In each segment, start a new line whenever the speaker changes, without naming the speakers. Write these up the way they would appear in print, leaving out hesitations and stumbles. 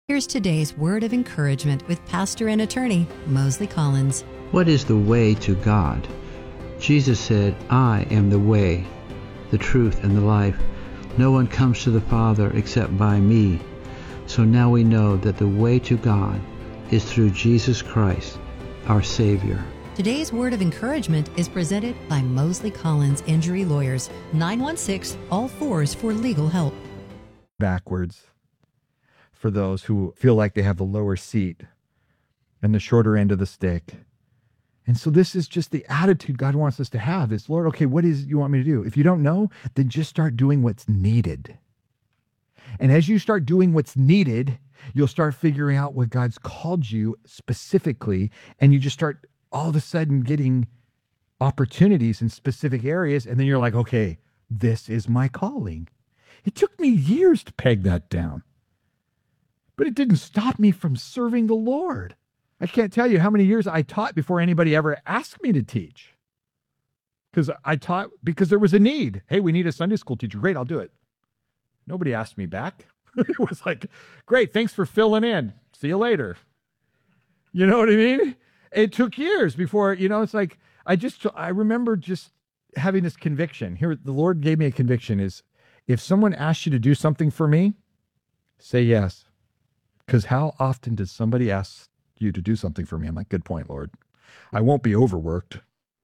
Here's today's word of encouragement with pastor and attorney Mosley Collins.
What is the way to God? Jesus said, I am the way, the truth, and the life. No one comes to the Father except by me. So now we know that the way to God is through Jesus Christ, our Savior.
Today's word of encouragement is presented by Mosley Collins Injury Lawyers, 916-ALL-4s for legal help.
Backwards for those who feel like they have the lower seat and the shorter end of the stick. And so this is just the attitude God wants us to have is, Lord, okay, what is it you want me to do? If you don't know, then just start doing what's needed. And as you start doing what's needed, you'll start figuring out what God's called you specifically, and you just start all of a sudden getting opportunities in specific areas, and then you're like, okay, this is my calling. It took me years to peg that down, but it didn't stop me from serving the Lord. I can't tell you how many years I taught before anybody ever asked me to teach. Because I taught because there was a need. Hey, we need a Sunday school teacher. Great, I'll do it. Nobody asked me back. It was like, great, thanks for filling in. See you later. You know what I mean? It took years before, it's like, I remember just having this conviction. Here, the Lord gave me a conviction is, if someone asks you to do something for me, say yes. Because how often does somebody ask you to do something for me? I'm like, good point, Lord. I won't be overworked.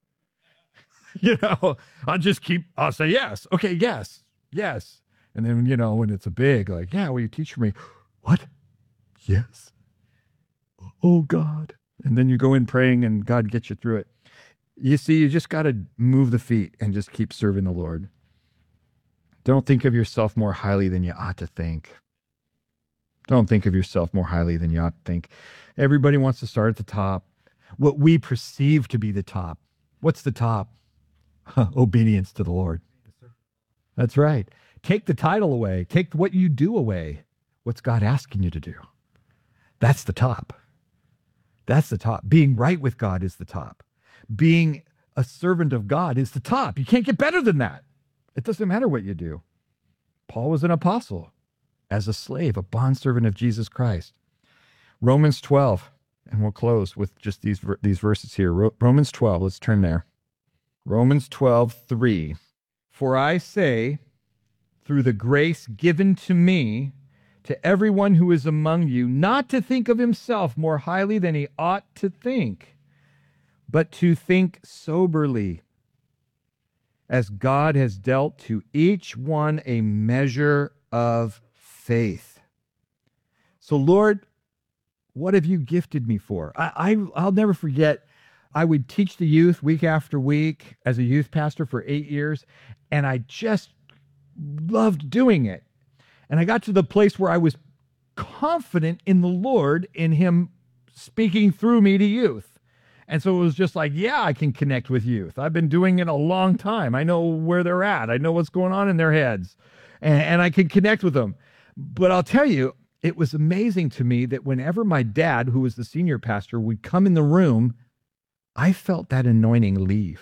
I'll say yes. Okay, yes. And then, when it's a big, like, yeah, will you teach for me? What? Yes. Oh, God. And then you go in praying and God gets you through it. You see, you just got to move the feet and just keep serving the Lord. Don't think of yourself more highly than you ought to think. Don't think of yourself more highly than you ought to think. Everybody wants to start at the top. What we perceive to be the top. What's the top? Obedience to the Lord. That's right. Take the title away. Take what you do away. What's God asking you to do? That's the top. That's the top. Being right with God is the top. Being a servant of God is the top. You can't get better than that. It doesn't matter what you do. Paul was an apostle. As a slave, a bondservant of Jesus Christ. Romans 12, and we'll close with just these verses here. Romans 12, let's turn there. Romans 12:3. For I say, through the grace given to me, to everyone who is among you, not to think of himself more highly than he ought to think, but to think soberly, as God has dealt to each one a measure of faith. So, Lord, what have you gifted me for? I'll never forget, I would teach the youth week after week as a youth pastor for 8 years, and I just loved doing it. And I got to the place where I was confident in the Lord, in him speaking through me to youth. And so it was just like, yeah, I can connect with youth. I've been doing it a long time. I know where they're at. I know what's going on in their heads. And I can connect with them. But I'll tell you, it was amazing to me that whenever my dad, who was the senior pastor, would come in the room, I felt that anointing leave.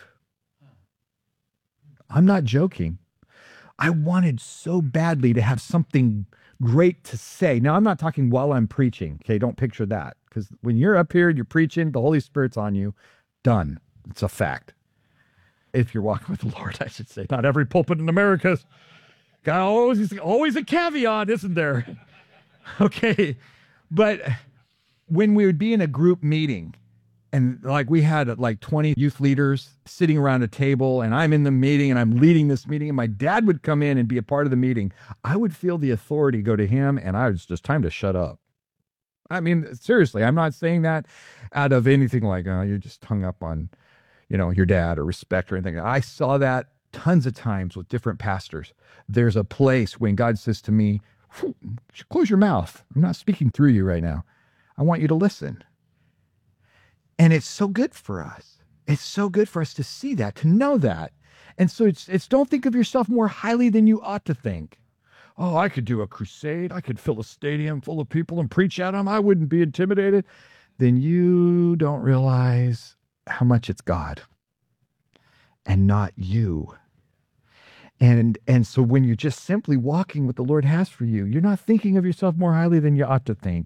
I'm not joking. I wanted so badly to have something great to say. Now, I'm not talking while I'm preaching. Okay, don't picture that. Because when you're up here and you're preaching, the Holy Spirit's on you. Done. It's a fact. If you're walking with the Lord, I should say. Not every pulpit in America. God, always a caveat, isn't there? Okay. But when we would be in a group meeting, and like we had like 20 youth leaders sitting around a table, and I'm in the meeting and I'm leading this meeting, and my dad would come in and be a part of the meeting, I would feel the authority go to him, and I was just time to shut up. I mean, seriously, I'm not saying that out of anything like, oh, you're just hung up on, your dad or respect or anything. I saw that tons of times with different pastors. There's a place when God says to me, close your mouth. I'm not speaking through you right now. I want you to listen. And it's so good for us. It's so good for us to see that, to know that. And so it's don't think of yourself more highly than you ought to think. Oh, I could do a crusade. I could fill a stadium full of people and preach at them. I wouldn't be intimidated. Then you don't realize how much it's God and not you. And so when you're just simply walking what the Lord has for you, you're not thinking of yourself more highly than you ought to think.